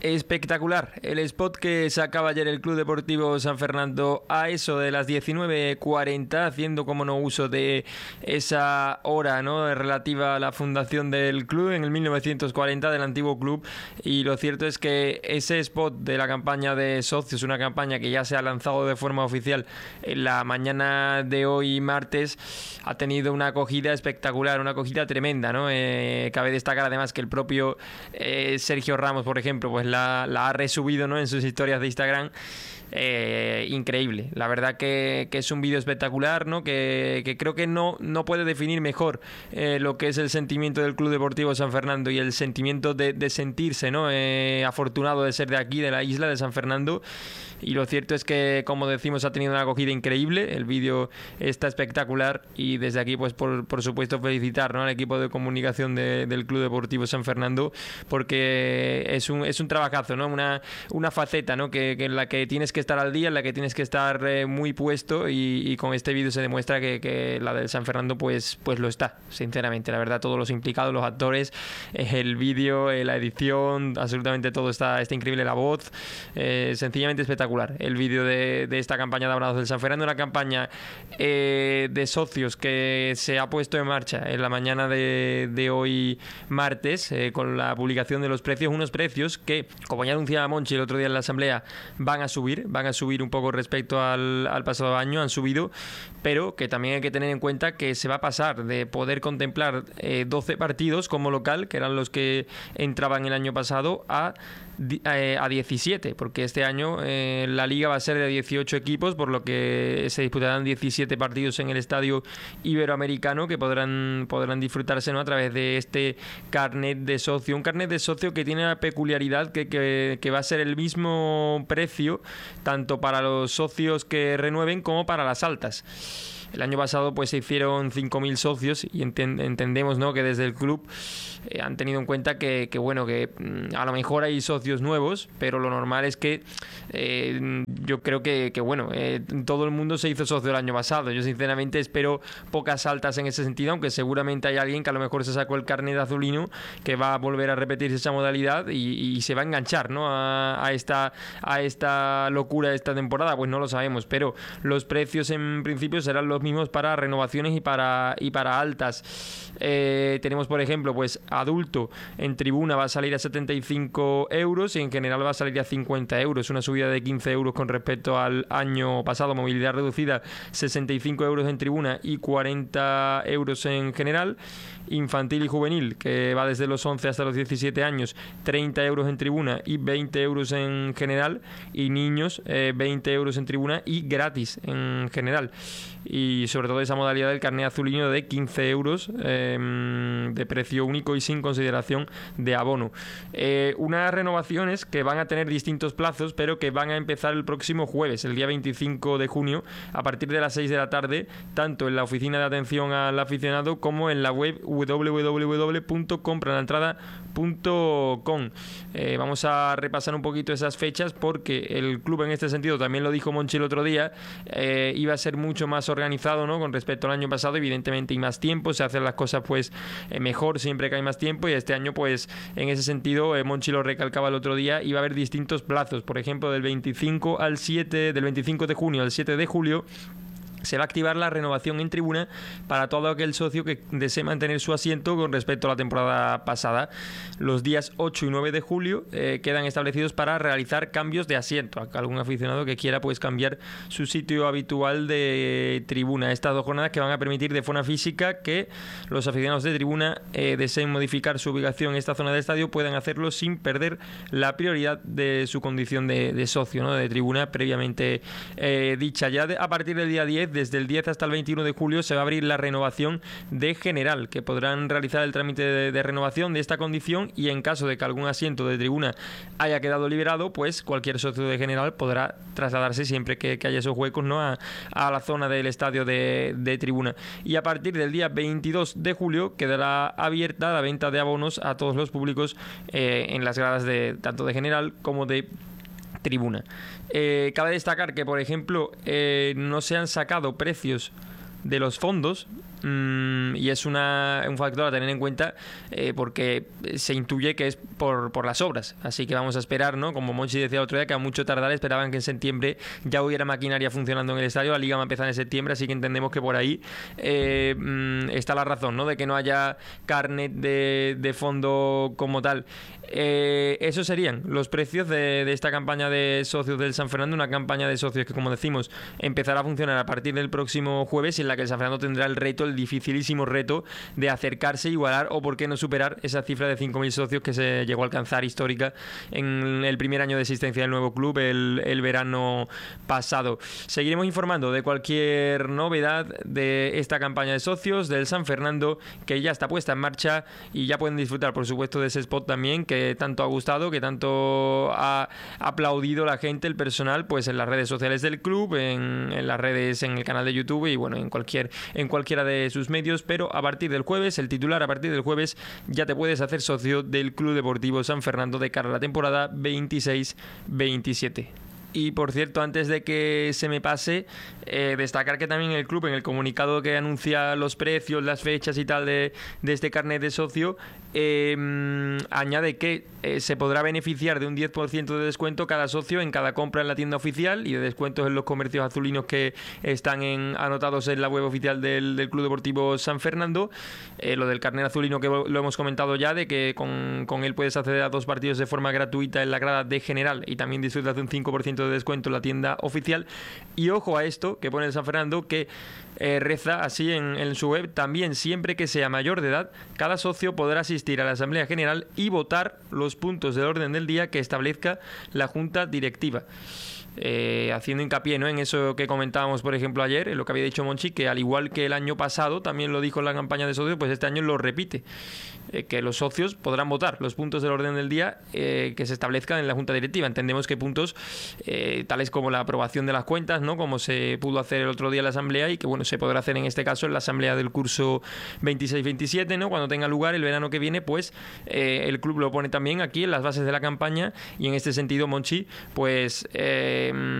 Espectacular el spot que sacaba ayer el Club Deportivo San Fernando a eso de las 19:40, haciendo como no uso de esa hora, ¿no?, relativa a la fundación del club en el 1940 del antiguo club. Y lo cierto es que ese spot de la campaña de socios, una campaña que ya se ha lanzado de forma oficial en la mañana de hoy martes, ha tenido una acogida espectacular, una acogida tremenda, ¿no? Cabe destacar además que el propio Sergio Ramos, por ejemplo, pues la ha resubido, ¿no?, en sus historias de Instagram. Increíble, la verdad que es un vídeo espectacular, ¿no? Que creo que no puede definir mejor lo que es el sentimiento del Club Deportivo San Fernando y el sentimiento de sentirse, ¿no?, afortunado de ser de aquí, de la isla de San Fernando. Y lo cierto es que, como decimos, ha tenido una acogida increíble. El vídeo está espectacular y desde aquí, pues por supuesto, felicitar, ¿no?, al equipo de comunicación del Club Deportivo San Fernando, porque es un trabajazo, ¿no? Una faceta, ¿no?, que en la que tienes que estar al día, en la que tienes que estar muy puesto, y con este vídeo se demuestra que la del San Fernando pues lo está, sinceramente. La verdad, todos los implicados, los actores, el vídeo, la edición, absolutamente todo está increíble, la voz, sencillamente espectacular. El vídeo de esta campaña de Abrazos del San Fernando, una campaña de socios que se ha puesto en marcha en la mañana de hoy martes, con la publicación de los precios, unos precios que, como ya anunciaba Monchi el otro día en la asamblea, van a subir un poco respecto al pasado año, han subido, pero que también hay que tener en cuenta que se va a pasar de poder contemplar 12 partidos como local, que eran los que entraban el año pasado, a 17, porque este año la liga va a ser de 18 equipos, por lo que se disputarán 17 partidos en el estadio iberoamericano, que podrán disfrutarse, ¿no?, a través de este carnet de socio, un carnet de socio que tiene la peculiaridad que va a ser el mismo precio tanto para los socios que renueven como para las altas. El año pasado pues se hicieron 5.000 socios y entendemos, ¿no?, que desde el club han tenido en cuenta que a lo mejor hay socios nuevos, pero lo normal es que yo creo que todo el mundo se hizo socio el año pasado. Yo sinceramente espero pocas altas en ese sentido, aunque seguramente hay alguien que a lo mejor se sacó el carnet azulino, que va a volver a repetirse esa modalidad y se va a enganchar, ¿no?, a esta locura de esta temporada. Pues no lo sabemos, pero los precios en principio serán los mismos para renovaciones y para altas. Tenemos, por ejemplo, pues adulto en tribuna va a salir a 75 euros y en general va a salir a 50 euros, una subida de 15 euros con respecto al año pasado. Movilidad reducida, 65 euros en tribuna y 40 euros en general. Infantil y juvenil, que va desde los 11 hasta los 17 años, 30 euros en tribuna y 20 euros en general. Y niños, 20 euros en tribuna y gratis en general. Y sobre todo esa modalidad del carnet azulino de 15 euros de precio único y sin consideración de abono. Unas renovaciones que van a tener distintos plazos, pero que van a empezar el próximo jueves, el día 25 de junio, a partir de las 6 de la tarde, tanto en la oficina de atención al aficionado como en la web www.compralaentrada.com. Vamos a repasar un poquito esas fechas, porque el club, en este sentido, también lo dijo Monchi el otro día, iba a ser mucho más organizado, ¿no?, con respecto al año pasado. Evidentemente hay más tiempo, se hacen las cosas pues mejor siempre que hay más tiempo, y este año pues en ese sentido, Monchi lo recalcaba el otro día, iba a haber distintos plazos. Por ejemplo, del 25 de junio al 7 de julio se va a activar la renovación en tribuna para todo aquel socio que desee mantener su asiento con respecto a la temporada pasada. Los días 8 y 9 de julio quedan establecidos para realizar cambios de asiento. Algún aficionado que quiera pues cambiar su sitio habitual de tribuna. Estas dos jornadas que van a permitir de forma física que los aficionados de tribuna deseen modificar su ubicación en esta zona del estadio, puedan hacerlo sin perder la prioridad de su condición de socio, ¿no?, de tribuna previamente dicha. Ya a partir del día 10, desde el 10 hasta el 21 de julio, se va a abrir la renovación de general, que podrán realizar el trámite de renovación de esta condición, y en caso de que algún asiento de tribuna haya quedado liberado, pues cualquier socio de general podrá trasladarse siempre que haya esos huecos, ¿no?, a la zona del estadio de tribuna. Y a partir del día 22 de julio quedará abierta la venta de abonos a todos los públicos en las gradas tanto de general como de tribuna. Cabe destacar que, por ejemplo, no se han sacado precios de los fondos y es un factor a tener en cuenta porque se intuye que es por las obras, así que vamos a esperar, ¿no? Como Monchi decía el otro día, que a mucho tardar esperaban que en septiembre ya hubiera maquinaria funcionando en el estadio. La liga va a empezar en septiembre, así que entendemos que por ahí está la razón, ¿no? De que no haya carnet de fondo como tal. Esos serían los precios de esta campaña de socios del San Fernando, una campaña de socios que, como decimos, empezará a funcionar a partir del próximo jueves, y en la que el San Fernando tendrá el dificilísimo reto de acercarse, igualar o por qué no superar esa cifra de 5.000 socios que se llegó a alcanzar histórica en el primer año de existencia del nuevo club, el verano pasado. Seguiremos informando de cualquier novedad de esta campaña de socios del San Fernando, que ya está puesta en marcha, y ya pueden disfrutar, por supuesto, de ese spot también que tanto ha gustado, que tanto ha aplaudido la gente, el personal, pues en las redes sociales del club, en las redes, en el canal de YouTube y bueno, en cualquiera de sus medios. Pero a partir del jueves, el titular, a partir del jueves ya te puedes hacer socio del Club Deportivo San Fernando de cara a la temporada 26-27. Y por cierto, antes de que se me pase, destacar que también el club, en el comunicado que anuncia los precios, las fechas y tal de este carnet de socio, añade que se podrá beneficiar de un 10% de descuento cada socio en cada compra en la tienda oficial, y de descuentos en los comercios azulinos que están anotados en la web oficial del Club Deportivo San Fernando. Lo del carnet azulino, que lo hemos comentado ya, de que con él puedes acceder a 2 partidos de forma gratuita en la grada de general, y también disfrutas de un 5% de descuento en la tienda oficial. Y ojo a esto que pone el San Fernando, que reza así en su web: también, siempre que sea mayor de edad, cada socio podrá asistir a la Asamblea General y votar los puntos del orden del día que establezca la Junta Directiva. Haciendo hincapié, ¿no?, en eso que comentábamos, por ejemplo, ayer, en lo que había dicho Monchi, que al igual que el año pasado también lo dijo en la campaña de socios, pues este año lo repite, que los socios podrán votar los puntos del orden del día que se establezcan en la Junta Directiva. Entendemos que puntos tales como la aprobación de las cuentas, ¿no?, como se pudo hacer el otro día en la Asamblea, y que bueno, se podrá hacer en este caso en la Asamblea del curso 26-27, ¿no?, cuando tenga lugar el verano que viene, pues el club lo pone también aquí en las bases de la campaña, y en este sentido, Monchi, pues